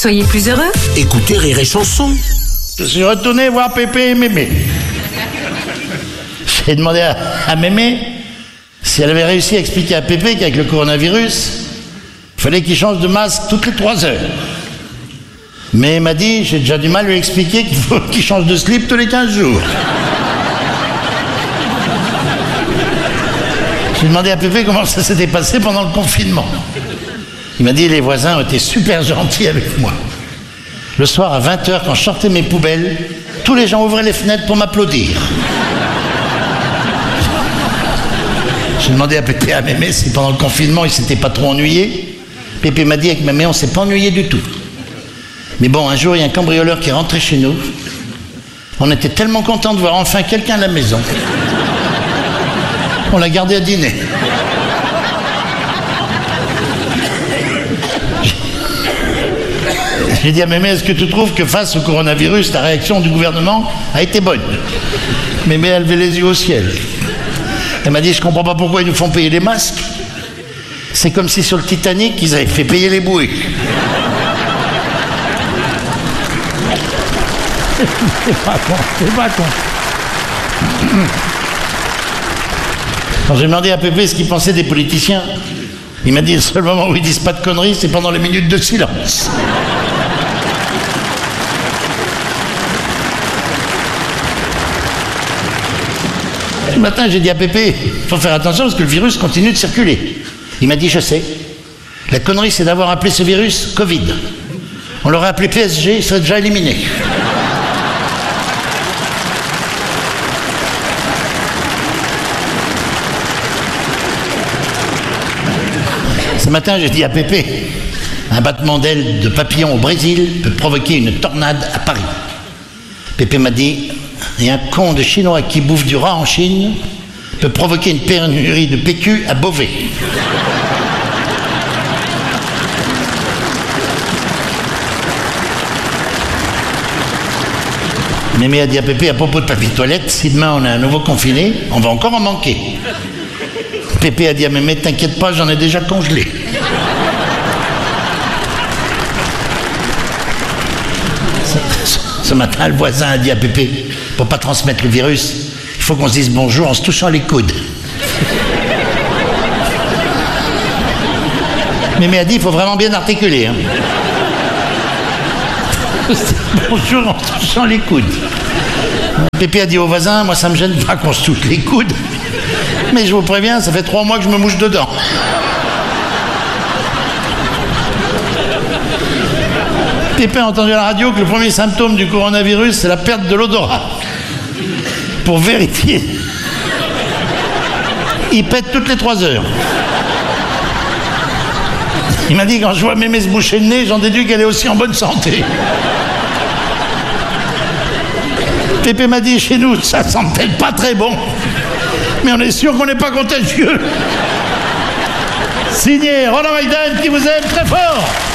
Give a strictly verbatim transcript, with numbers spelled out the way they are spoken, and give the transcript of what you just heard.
Soyez plus heureux. Écoutez Rire et Chanson. Je suis retourné voir Pépé et Mémé. J'ai demandé à, à Mémé si elle avait réussi à expliquer à Pépé qu'avec le coronavirus, il fallait qu'il change de masque toutes les trois heures. Mais elle m'a dit, j'ai déjà du mal à lui expliquer qu'il faut qu'il change de slip tous les quinze jours. J'ai demandé à Pépé comment ça s'était passé pendant le confinement. Il m'a dit, les voisins ont été super gentils avec moi. Le soir à vingt heures, quand je sortais mes poubelles, tous les gens ouvraient les fenêtres pour m'applaudir. J'ai demandé à Pépé et à Mémé si pendant le confinement ils s'étaient pas trop ennuyés. Pépé m'a dit avec Mémé on s'est pas ennuyé du tout. Mais bon, un jour il y a un cambrioleur qui est rentré chez nous. On était tellement contents de voir enfin quelqu'un à la maison. On l'a gardé à dîner. J'ai dit à Mémé, est-ce que tu trouves que face au coronavirus, la réaction du gouvernement a été bonne? Mémé a levé les yeux au ciel. Elle m'a dit, je comprends pas pourquoi ils nous font payer les masques. C'est comme si sur le Titanic, ils avaient fait payer les bouées. C'est pas con, c'est pas con. Quand j'ai demandé à Pépé ce qu'il pensait des politiciens, il m'a dit, le seul moment où ils disent pas de conneries, c'est pendant les minutes de silence. Ce matin, j'ai dit à Pépé, il faut faire attention parce que le virus continue de circuler. Il m'a dit, je sais. La connerie, c'est d'avoir appelé ce virus Covid. On l'aurait appelé P S G, il serait déjà éliminé. Ce matin, j'ai dit à Pépé, un battement d'aile de papillon au Brésil peut provoquer une tornade à Paris. Pépé m'a dit, et un con de Chinois qui bouffe du rat en Chine peut provoquer une pénurie de P Q à Beauvais. Mémé a dit à Pépé à propos de papier de toilette, si demain on a un nouveau confiné, on va encore en manquer. Pépé a dit à Mémé, t'inquiète pas, j'en ai déjà congelé. Ce matin, le voisin a dit à Pépé, pour pas transmettre le virus, il faut qu'on se dise bonjour en se touchant les coudes. Mémé a dit, il faut vraiment bien articuler. Hein. Bonjour en se touchant les coudes. Pépé a dit au voisin, moi ça me gêne pas qu'on se touche les coudes, mais je vous préviens, ça fait trois mois que je me mouche dedans. Pépé a entendu à la radio que le premier symptôme du coronavirus, c'est la perte de l'odorat. Pour vérifier, il pète toutes les trois heures. Il m'a dit, quand je vois Mémé se boucher le nez, j'en déduis qu'elle est aussi en bonne santé. Pépé m'a dit, chez nous, ça sent peut-être pas très bon, mais on est sûr qu'on n'est pas contagieux. Signé Roland Maiden qui vous aime très fort.